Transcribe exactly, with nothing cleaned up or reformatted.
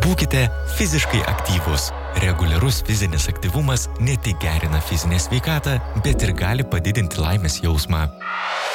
Būkite fiziškai aktyvūs. Reguliarus fizinis aktyvumas ne tik gerina fizinę sveikatą, bet ir gali padidinti laimės jausmą.